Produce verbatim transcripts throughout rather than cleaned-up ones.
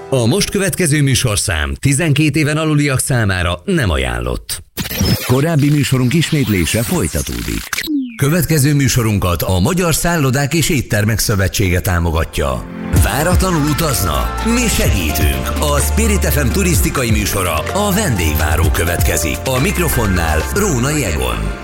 A most következő műsorszám tizenkét éven aluliak számára nem ajánlott. Korábbi műsorunk ismétlése folytatódik. Következő műsorunkat a Magyar Szállodák és Éttermek Szövetsége támogatja. Váratlanul utazna? Mi segítünk! A Spirit ef em turisztikai műsora, a Vendégváró következik. A mikrofonnál Rónai Egon.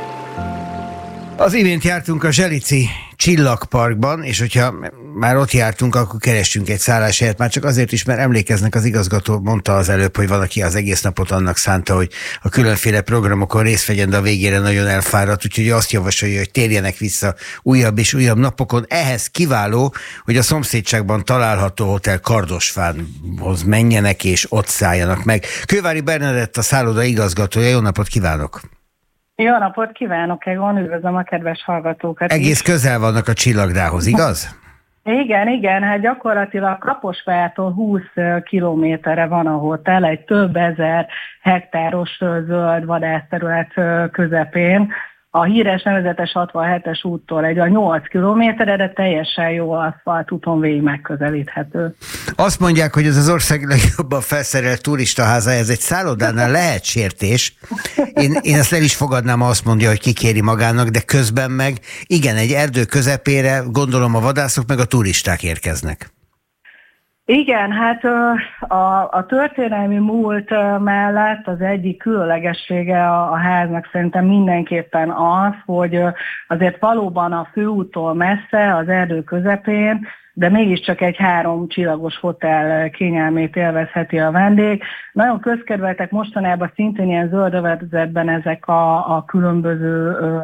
Az imént jártunk a Zselici Csillagparkban, és hogyha már ott jártunk, akkor keressünk egy szálláshelyet, már csak azért is, mert emlékeznek, az igazgató mondta az előbb, hogy van, aki az egész napot annak szánta, hogy a különféle programokon részt vegyen, de a végére nagyon elfáradt, úgyhogy azt javasolja, hogy térjenek vissza újabb és újabb napokon. Ehhez kiváló, hogy a szomszédságban található hotel Kardosfánhoz menjenek és ott szálljanak meg. Kővári Bernadett, a szálloda igazgatója, jó napot kívánok! Jó napot kívánok, Egon, üdvözlöm a kedves hallgatókat. Egész is. közel vannak a Csillagdához, igaz? Igen, igen, hát gyakorlatilag Kaposvártól húsz kilométerre van a hotel, egy több ezer hektáros zöld vadászterület közepén. A híres nevezetes hatvanhetes úttól egy a nyolc kilométerre, de teljesen jó aszfaltúton végig megközelíthető. Azt mondják, hogy ez az ország legjobban felszerelt turistaháza, ez egy szállodánál lehet sértés. Én, én ezt el is fogadnám, azt mondja, hogy kikéri magának, de közben meg igen, egy erdő közepére gondolom a vadászok meg a turisták érkeznek. Igen, hát a, a történelmi múlt mellett az egyik különlegessége a, a háznak szerintem mindenképpen az, hogy azért valóban a főúttól messze, az erdő közepén, de mégiscsak egy három csillagos hotel kényelmét élvezheti a vendég. Nagyon közkedveltek mostanában szintén ilyen zöld övezetben ezek a, a különböző ö,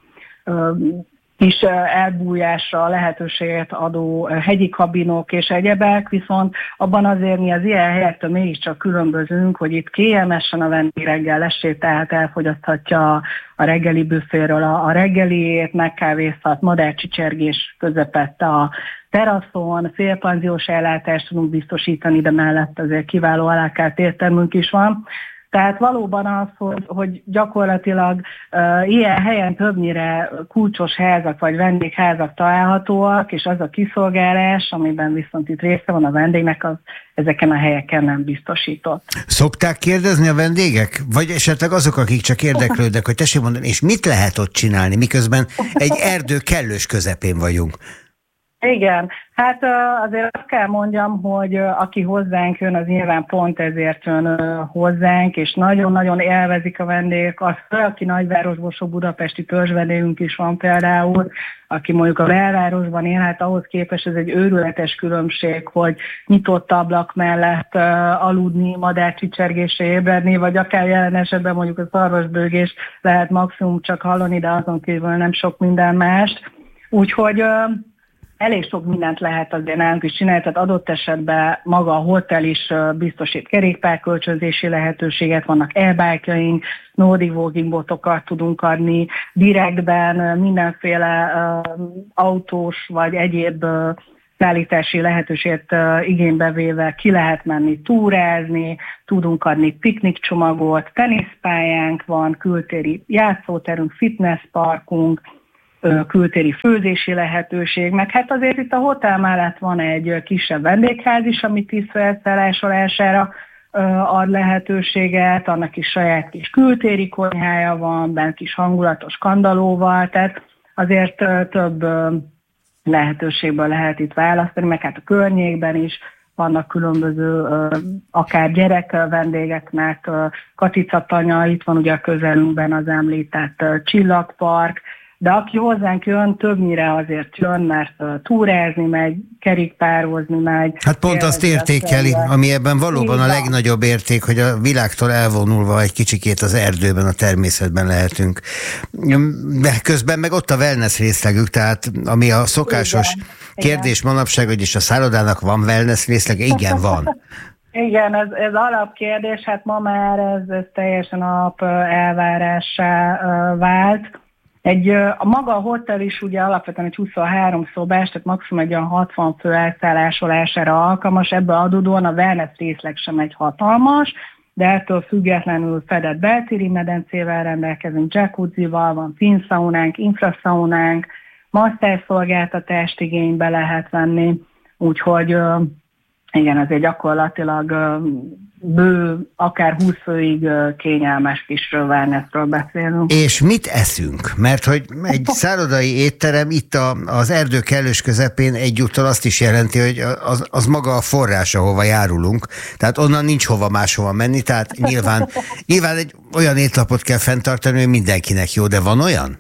ö, kis elbújásra lehetőséget adó hegyi kabinok és egyebek, viszont abban azért mi az ilyen helyektől mégiscsak különbözünk, hogy itt kényelmesen a vendég reggel lesétálhat, elfogyaszthatja a reggeli büféről a, a reggeliét, megkávézhat, madárcsicsergés közepette a teraszon, félpanziós ellátást tudunk biztosítani, de mellett azért kiváló alákárt éttermünk is van. Tehát valóban az, hogy, hogy gyakorlatilag uh, ilyen helyen többnyire kulcsos házak vagy vendégházak találhatóak, és az a kiszolgálás, amiben viszont itt része van a vendégnek, az ezeken a helyeken nem biztosított. Szokták kérdezni a vendégek? Vagy esetleg azok, akik csak érdeklődnek, hogy tessék mondani, és mit lehet ott csinálni, miközben egy erdő kellős közepén vagyunk? Igen, hát azért azt kell mondjam, hogy aki hozzánk jön, az nyilván pont ezért jön hozzánk, és nagyon-nagyon élvezik a vendégek. Az, aki nagyvárosból, sok budapesti törzsvendégünk is van például, aki mondjuk a belvárosban él, hát ahhoz képest ez egy őrületes különbség, hogy nyitott ablak mellett aludni, madárcsicsergésre ébredni, vagy akár jelen esetben mondjuk a szarvasbőgés lehet maximum csak hallani, de azon kívül nem sok minden mást. Úgyhogy elég sok mindent lehet azért nálunk is csinálni, tehát adott esetben maga a hotel is biztosít kerékpárkölcsönzési lehetőséget, vannak e-bike-jaink, Nordic walking botokat tudunk adni, direktben mindenféle uh, autós vagy egyéb uh, szállítási lehetőséget uh, igénybe véve ki lehet menni túrázni, tudunk adni piknikcsomagot, teniszpályánk van, kültéri játszóterünk, fitnessparkunk, kültéri főzési lehetőség, meg hát azért itt a hotel mellett van egy kisebb vendégház is, ami tíz felszállásolására ad lehetőséget, annak is saját kis kültéri konyhája van, bent kis hangulatos kandallóval, tehát azért több lehetőségből lehet itt választani, meg hát a környékben is vannak különböző, akár gyerek vendégeknek, Katica-tanya, itt van ugye a közelünkben az említett Csillagpark, de aki hozzánk jön, többnyire azért jön, mert túrázni megy, kerékpározni megy. Hát pont azt értékeli, ami ebben valóban a legnagyobb érték, hogy a világtól elvonulva egy kicsikét az erdőben, a természetben lehetünk. De közben meg ott a wellness részlegük, tehát ami a szokásos igen, kérdés igen. Manapság, hogy is a szállodának van wellness részlege? Igen, van. Igen, ez, ez alapkérdés, hát ma már ez, ez teljesen alap elvárásá vált. Egy, a maga a hotel is ugye alapvetően egy huszonhárom szobás, tehát maximum egy olyan hatvan fő elszállásolására alkalmas, ebből adódóan a wellness részleg sem egy hatalmas, de ettől függetlenül fedett beltéri medencével rendelkezünk, jacuzzival, van finszaunánk, infraszaunánk, masszázsszolgáltatást igénybe lehet venni, úgyhogy igen, azért gyakorlatilag bő, akár húsz főig kényelmes kis wellnessről beszélünk. És mit eszünk? Mert hogy egy szállodai étterem itt a, az erdő kellős közepén egyúttal azt is jelenti, hogy az, az maga a forrás, ahova járulunk, tehát onnan nincs hova máshova menni, tehát nyilván, nyilván egy olyan étlapot kell fenntartani, hogy mindenkinek jó, de van olyan?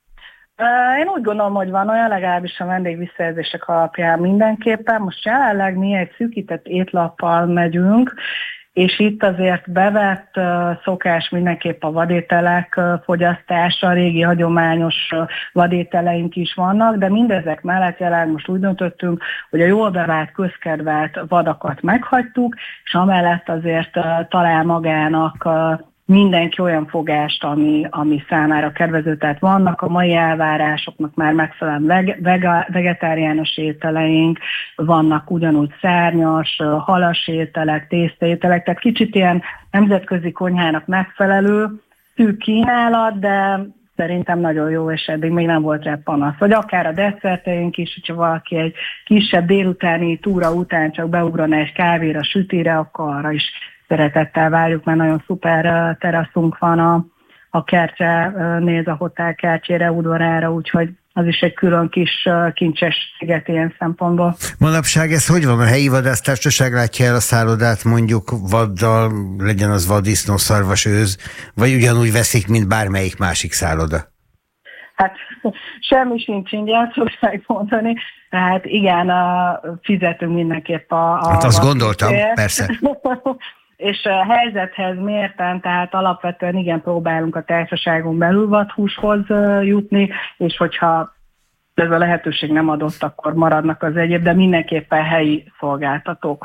Én úgy gondolom, hogy van olyan, legalábbis a vendégvisszajelzések alapján mindenképpen. Most jelenleg mi egy szűkített étlappal megyünk, és itt azért bevett szokás mindenképp a vadételek fogyasztása, régi hagyományos vadételeink is vannak, de mindezek mellett jelenleg most úgy döntöttünk, hogy a jól bevált, közkedvelt vadakat meghagytuk, és amellett azért talál magának mindenki olyan fogást, ami, ami számára kedvező. Tehát vannak a mai elvárásoknak már megfelelően veg, vega, vegetáriánus ételeink, vannak ugyanúgy szárnyas, halas ételek, tésztaételek, tehát kicsit ilyen nemzetközi konyhának megfelelő szűk kínálat, de szerintem nagyon jó, és eddig még nem volt rá panasz. Vagy akár a desszerteink is, hogyha valaki egy kisebb délutáni túra után csak beugrana egy kávéra, sütire, akkor arra is szeretettel várjuk, mert nagyon szuper teraszunk van a, a kertre, néz a hotel kertjére, udvarára, úgyhogy az is egy külön kis kincses sziget ilyen szempontból. Manapság ez hogy van? A helyi vadásztársaság látja el a szállodát mondjuk vaddal, legyen az vaddisznó, szarvas, őz, vagy ugyanúgy veszik, mint bármelyik másik szálloda? Hát semmi sincs ingyen, szokták mondani. Tehát igen, a, fizetünk mindenképp a... a hát azt gondoltam, persze. És a helyzethez mérten, tehát alapvetően igen, próbálunk a társaságon belül vadhúshoz jutni, és hogyha ez a lehetőség nem adott, akkor maradnak az egyéb, de mindenképpen helyi szolgáltatók.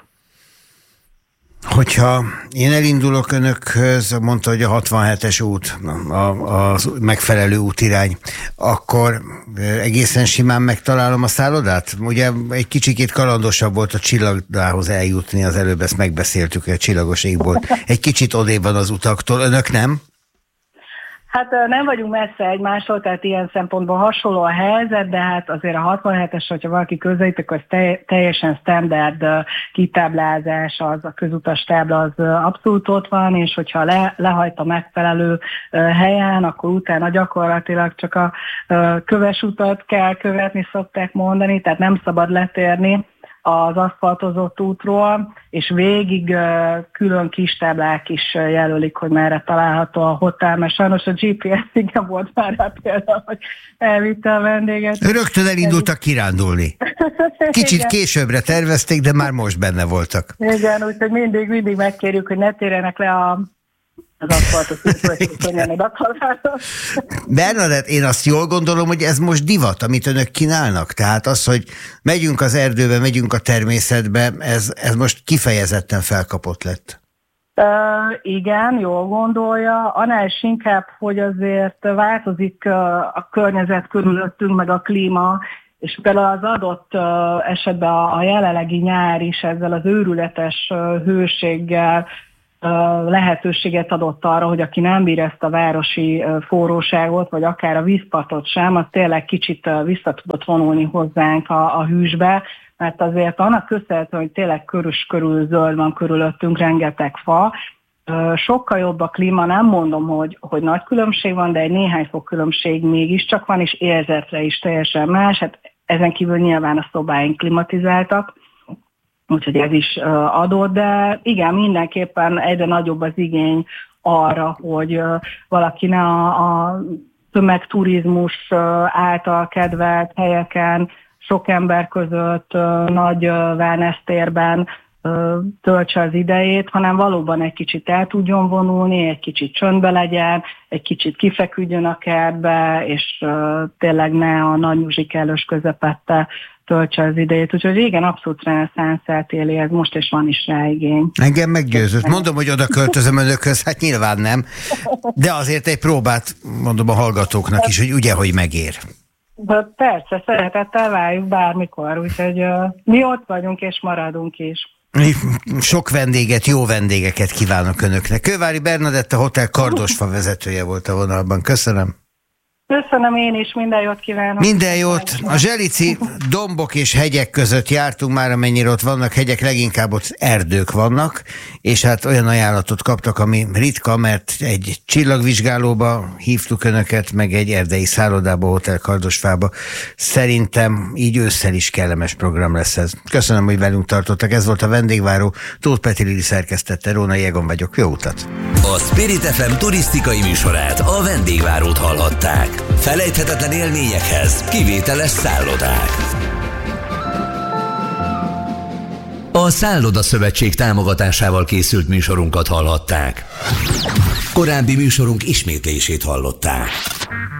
Hogyha én elindulok önökhöz, mondta, hogy a hatvanhetes út a, a megfelelő útirány, akkor egészen simán megtalálom a szállodát? Ugye egy kicsikét kalandosabb volt a Csillagdához eljutni, az előbb ezt megbeszéltük, hogy a Csillagos égból. Egy kicsit odébb van az utaktól, önök nem? Hát nem vagyunk messze egymástól, tehát ilyen szempontból hasonló a helyzet, de hát azért a hatvanhetes, hogyha valaki közelít, akkor az teljesen standard kitáblázás, az a közutas tábla az abszolút ott van, és hogyha le, lehajt a megfelelő helyen, akkor utána gyakorlatilag csak a köves utat kell követni, szokták mondani, tehát nem szabad letérni az aszfaltozott útról, és végig külön kis táblák is jelölik, hogy merre található a hotel, mert sajnos a gé pé es igen volt már rá például, hogy elvitte a vendéget. Rögtön elindultak kirándulni. Kicsit igen. Későbbre tervezték, de már most benne voltak. Igen, úgyhogy mindig, mindig megkérjük, hogy ne térjenek le a az aszfaltos útra, hogy könnyen oda találnak. Bernadett, én azt jól gondolom, hogy ez most divat, amit önök kínálnak. Tehát az, hogy megyünk az erdőbe, megyünk a természetbe, ez, ez most kifejezetten felkapott lett. Uh, igen, jól gondolja. Annál is inkább, hogy azért változik uh, a környezet körülöttünk, meg a klíma, és például az adott uh, esetben a, a jelenlegi nyár is ezzel az őrületes uh, hőséggel lehetőséget adott arra, hogy aki nem bír ezt a városi forróságot, vagy akár a vízpartot sem, az tényleg kicsit vissza tudott vonulni hozzánk a, a hűsbe, mert azért annak köszönhetően, hogy tényleg körös körül zöld van körülöttünk, rengeteg fa, sokkal jobb a klíma, nem mondom, hogy, hogy nagy különbség van, de egy néhány fok különbség mégiscsak van, és érzetre is teljesen más. Hát ezen kívül nyilván a szobáink klimatizáltak, úgyhogy ez is adott, de igen, mindenképpen egyre nagyobb az igény arra, hogy valaki ne a, a tömegturizmus által kedvelt helyeken, sok ember között, nagy wellness térben töltse az idejét, hanem valóban egy kicsit el tudjon vonulni, egy kicsit csöndbe legyen, egy kicsit kifeküdjön a kertbe, és tényleg ne a nagy muzsikálós közepette töltse az idejét. Úgyhogy igen, abszolút reneszánszát éli ez most, és van is rá igény. Engem meggyőzött. Mondom, hogy oda költözöm önökhöz, hát nyilván nem. De azért egy próbát mondom a hallgatóknak is, hogy ugye, hogy megér. De persze, szeretettel várjuk bármikor, úgyhogy uh, mi ott vagyunk, és maradunk is. Sok vendéget, jó vendégeket kívánok önöknek. Kővári Bernadett, a Hotel Kardosfa vezetője volt a vonalban. Köszönöm. Köszönöm én is, minden jót kívánok. Minden jót. A zselici dombok és hegyek között jártunk már, amennyire ott vannak hegyek, leginkább ott erdők vannak, és hát olyan ajánlatot kaptak, ami ritka, mert egy csillagvizsgálóba hívtuk önöket, meg egy erdei szállodába, Hotel Kardosfába. Szerintem így ősszel is kellemes program lesz ez. Köszönöm, hogy velünk tartottak. Ez volt a Vendégváró. Tóth Peti Lili szerkesztette, Rónai Egon vagyok. Jó utat! A Spirit ef em turisztikai műsorát, a Vendégvárót hallhatták. Felejthetetlen élményekhez kivételes szállodák. A Szálloda Szövetség támogatásával készült műsorunkat hallhatták. Korábbi műsorunk ismétlését hallották.